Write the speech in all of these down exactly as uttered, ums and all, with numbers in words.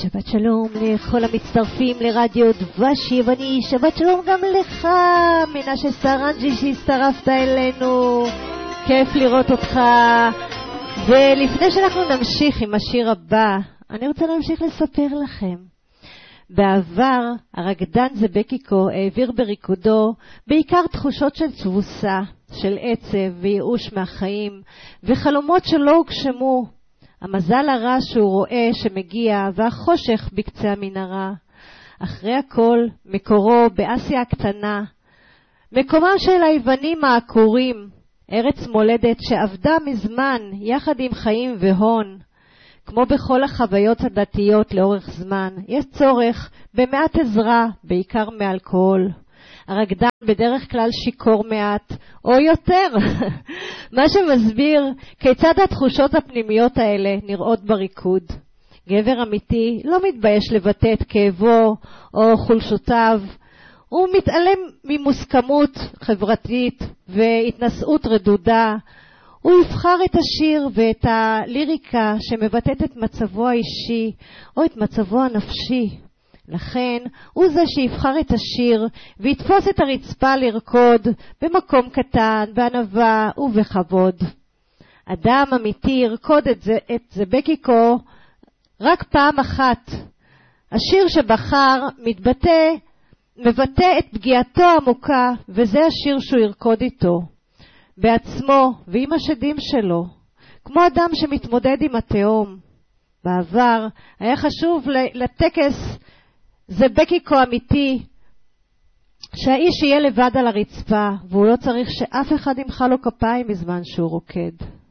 שבת שלום לכל המצטרפים לרדיו דבש יווני. שבת שלום גם לך מנשה סרנג'י שהצטרפת אלינו, כיף לראות אותך. ולפני שאנחנו נמשיך עם השיר הבא, אני רוצה להמשיך לספר לכם. בעבר הרקדן זבקיקו העביר בריקודו בעיקר תחושות של תבוסה, של עצב וייאוש מהחיים וחלומות שלא הוגשמו. המזל הרע שהוא רואה שמגיע והחושך בקצה המנהרה. אחרי הכל מקורו באסיה הקטנה, מקומם של היוונים העקורים, ארץ מולדת שעבדה מזמן יחד עם חיים והון. כמו בכל החוויות הדתיות לאורך זמן, יש צורך במעט עזרה, בעיקר מאלכוהול. הרקדן בדרך כלל שיקור מעט, או יותר, מה שמסביר כיצד התחושות הפנימיות האלה נראות בריקוד. גבר אמיתי לא מתבייש לבטא את כאבו או חולשותיו, הוא מתעלם ממוסכמות חברתית והתנשאות רדודה. הוא יבחר את השיר ואת הליריקה שמבטאת את מצבו האישי או את מצבו הנפשי. לכן הוא זה שיבחר את השיר ויתפוס את הרצפה לרקוד במקום קטן, בענווה ובכבוד. אדם אמיתי ירקוד את, זה, את זבקיקו רק פעם אחת. השיר שבחר מתבטא, מבטא את פגיעתו העמוקה, וזה השיר שהוא ירקוד איתו בעצמו ועם השדים שלו, כמו אדם שמתמודד עם התהום. בעבר היה חשוב לטקס זבקיקו אמיתי שהאיש יהיה לבד על הרצפה, והוא לא צריך שאף אחד ימחא לו כפיים בזמן שהוא רוקד.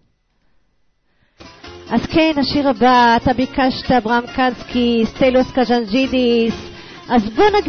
אז כן, השיר הבא, אתה ביקשת, אברהם קנסקי, סטלוס קז'נג'ידיס, אז בוא נגיד